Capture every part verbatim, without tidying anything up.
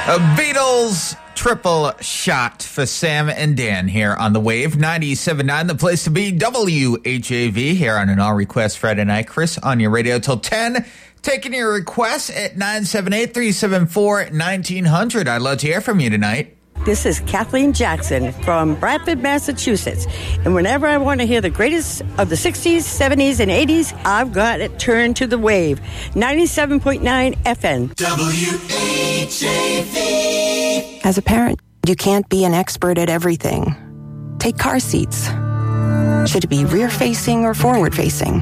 A Beatles triple shot for Sam and Dan here on the Wave ninety-seven point nine, the place to be, W H A V, here on an All Request Friday night. Chris on your radio till ten, taking your requests at nine seven eight, three seven four, one nine zero zero. I'd love to hear from you tonight. This is Kathleen Jackson from Bradford, Massachusetts. And whenever I want to hear the greatest of the sixties, seventies, and eighties, I've got it turned to the Wave. ninety-seven point nine F M. W H A V. As a parent, you can't be an expert at everything. Take car seats. Should it be rear-facing or forward-facing?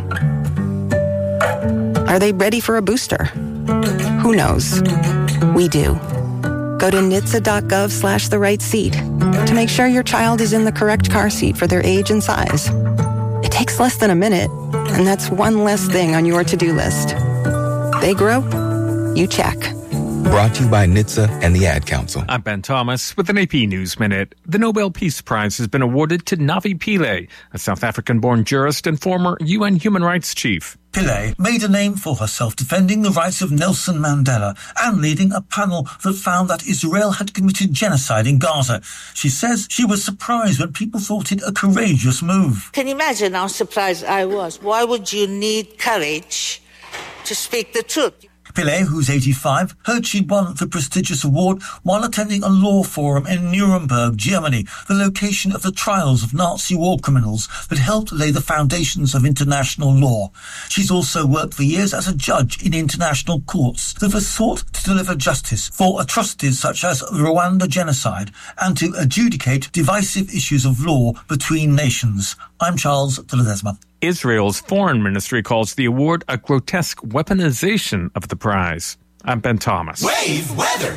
Are they ready for a booster? Who knows? We do. Go to N H T S A dot gov slash the right seat to make sure your child is in the correct car seat for their age and size. It takes less than a minute, and that's one less thing on your to-do list. They grow, you check. Brought to you by N H T S A and the Ad Council. I'm Ben Thomas with an A P News Minute. The Nobel Peace Prize has been awarded to Navi Pillay, a South African-born jurist and former U N human rights chief. Pillay made a name for herself defending the rights of Nelson Mandela and leading a panel that found that Israel had committed genocide in Gaza. She says she was surprised when people thought it a courageous move. Can you imagine how surprised I was? Why would you need courage to speak the truth? Pillay, who's eighty-five, heard she'd won the prestigious award while attending a law forum in Nuremberg, Germany, the location of the trials of Nazi war criminals that helped lay the foundations of international law. She's also worked for years as a judge in international courts that have sought to deliver justice for atrocities such as the Rwanda genocide and to adjudicate divisive issues of law between nations. I'm Charles de Ledesma. Israel's foreign ministry calls the award a grotesque weaponization of the prize. I'm Ben Thomas. Wave weather.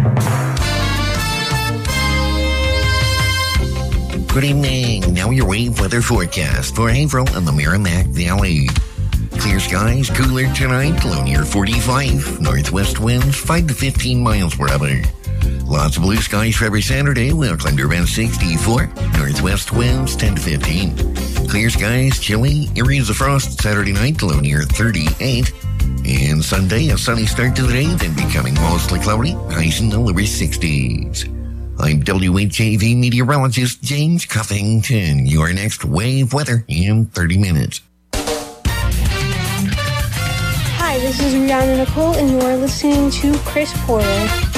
Good evening. Now your wave weather forecast for April and the Merrimack Valley. Clear skies, cooler tonight, low near forty-five. Northwest winds five to fifteen miles per hour. Lots of blue skies for every Saturday. We'll climb to around sixty-four. Northwest winds ten to fifteen. Clear skies, chilly, areas of frost Saturday night, low near thirty-eight. And Sunday, a sunny start to the day, then becoming mostly cloudy, highs in the lower sixties. I'm W H A V meteorologist James Cuffington. Your next wave weather in thirty minutes. Hi, this is Rihanna Nicole, and you are listening to Chris Porter.